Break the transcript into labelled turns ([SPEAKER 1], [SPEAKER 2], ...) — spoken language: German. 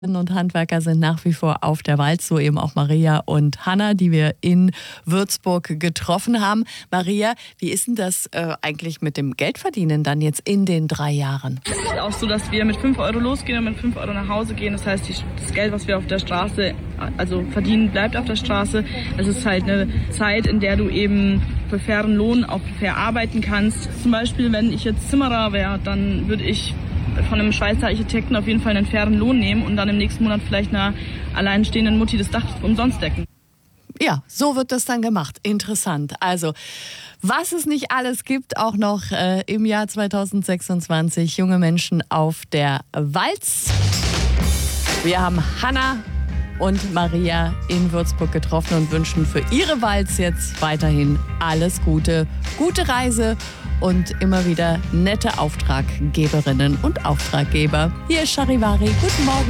[SPEAKER 1] Und Handwerker sind nach wie vor auf der Walz, so eben auch Maria und Hanna, die wir in Würzburg getroffen haben. Maria, wie ist denn das eigentlich mit dem Geldverdienen dann jetzt in den 3 Jahren?
[SPEAKER 2] Es ist auch so, dass wir mit 5 Euro losgehen und mit 5 Euro nach Hause gehen. Das heißt, das Geld, was wir auf der Straße verdienen, bleibt auf der Straße. Es ist halt eine Zeit, in der du eben für fairen Lohn auch fair arbeiten kannst. Zum Beispiel, wenn ich jetzt Zimmerer wäre, dann würde ich von einem Schweizer Architekten auf jeden Fall einen fairen Lohn nehmen und dann im nächsten Monat vielleicht einer alleinstehenden Mutti das Dach umsonst decken.
[SPEAKER 1] Ja, so wird das dann gemacht. Interessant. Also, was es nicht alles gibt, auch noch im Jahr 2026. Junge Menschen auf der Walz. Wir haben Hanna und Maria in Würzburg getroffen und wünschen für ihre Walz jetzt weiterhin alles Gute, gute Reise und immer wieder nette Auftraggeberinnen und Auftraggeber. Hier ist Charivari. Guten Morgen.